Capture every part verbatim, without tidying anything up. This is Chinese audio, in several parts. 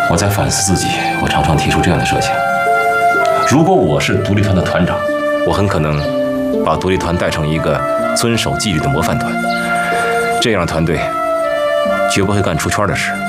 我在反思自己，我常常提出这样的设想：如果我是独立团的团长，我很可能把独立团带成一个遵守纪律的模范团。这样的团队绝不会干出圈的事，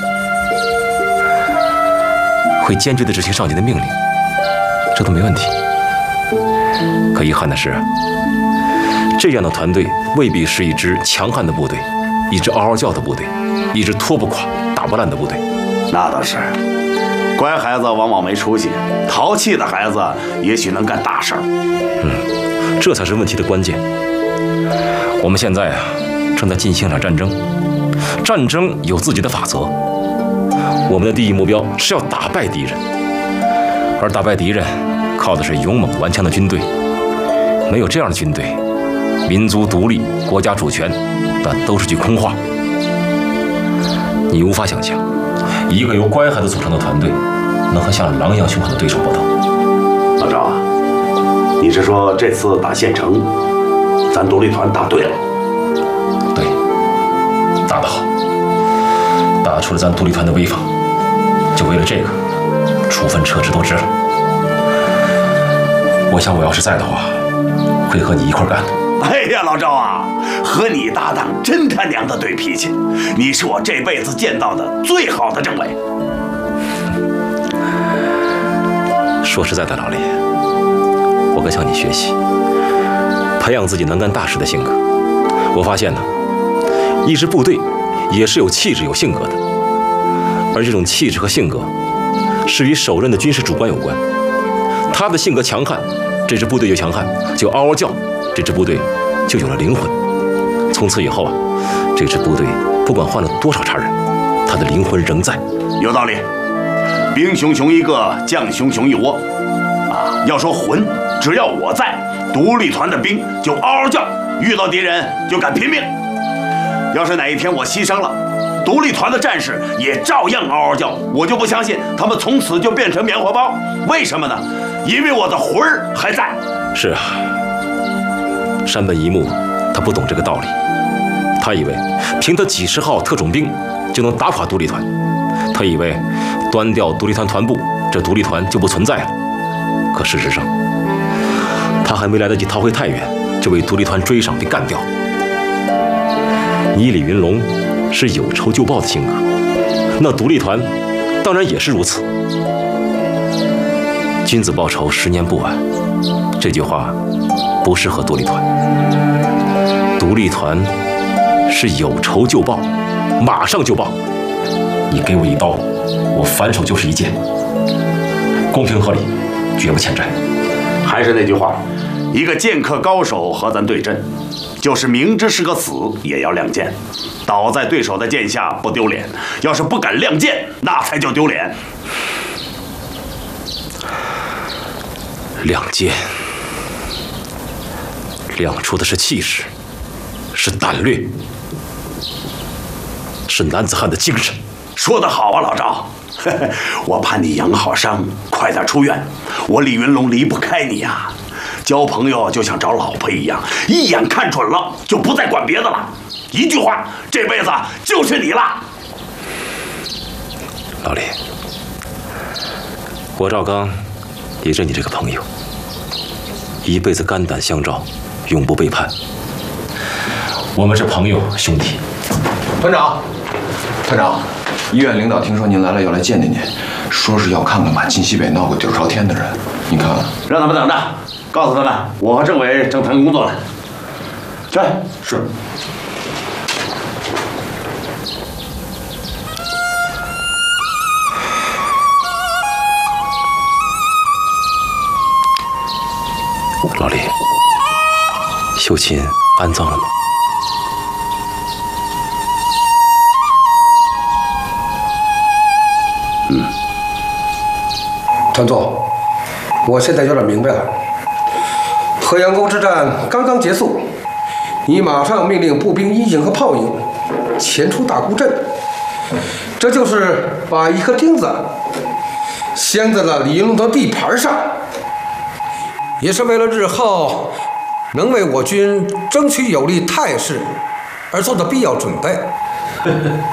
会坚决地执行上级的命令，这都没问题。可遗憾的是，这样的团队未必是一支强悍的部队，一支嗷嗷叫的部队，一支拖不垮、打不烂的部队。 那倒是，乖孩子往往没出息，淘气的孩子也许能干大事儿。 嗯，这才是问题的关键。我们现在啊，正在进行一场战争，战争有自己的法则。我们的第一目标是要打败敌人，而打败敌人靠的是勇猛顽强的军队。没有这样的军队，民族独立、国家主权，那都是句空话。你无法想象，一个由乖孩子组成的团队，能和像狼一样凶狠的对手搏斗。 老赵啊，你是说这次打县城，咱独立团打对了？ 对，打得好，打出了咱独立团的威风。就为了这个，处分撤职都值了。我想我要是在的话，会和你一块干的。 哎呀，老赵啊，和你搭档真他娘的对脾气！你是我这辈子见到的最好的政委。 说实在的，老李，我该向你学习，培养自己能干大事的性格。我发现呢，一支部队也是有气质、有性格的，而这种气质和性格是与首任的军事主官有关。他的性格强悍，这支部队就强悍，就嗷嗷叫，这支部队就有了灵魂。从此以后啊，这支部队不管换了多少茬人，他的灵魂仍在。 有道理，兵熊熊一个，将熊熊一窝。啊，要说魂，只要我在，独立团的兵就嗷嗷叫，遇到敌人就敢拼命。要是哪一天我牺牲了，独立团的战士也照样嗷嗷叫，我就不相信他们从此就变成棉花包。为什么呢？因为我的魂儿还在。 是啊，山本一木他不懂这个道理，他以为凭他几十号特种兵就能打垮独立团，他以为端掉独立团团部，这独立团就不存在了。可事实上，他还没来得及逃回太原，就被独立团追上并干掉。你李云龙是有仇就报的性格，那独立团当然也是如此。君子报仇，十年不晚。这句话不适合独立团。独立团是有仇就报，马上就报。你给我一刀，我反手就是一剑，公平合理，绝不欠债。 还是那句话，一个剑客高手和咱对阵，就是明知是个死也要亮剑。倒在对手的剑下不丢脸，要是不敢亮剑，那才叫丢脸。 亮剑，亮出的是气势，是胆略，是男子汉的精神。 说得好啊，老赵，我盼你养好伤，快点出院。我李云龙离不开你呀、啊，交朋友就像找老婆一样，一眼看准了就不再管别的了。一句话，这辈子就是你了。 老李，我赵刚也认你这个朋友，一辈子肝胆相照，永不背叛。我们是朋友兄弟。 团长，团长，医院领导听说您来了，要来见见您，说是要看看把晋西北闹个底儿朝天的人。你看看， 让他们等着，告诉他们我和政委正谈工作呢。去。是。 老李，秀琴安葬了吗？ 嗯。 团总，我现在有点明白了。河阳沟之战刚刚结束，你马上命令步兵一营和炮营前出大沽镇，这就是把一颗钉子镶在了李云龙的地盘上。也是为了日后能为我军争取有利态势而做的必要准备。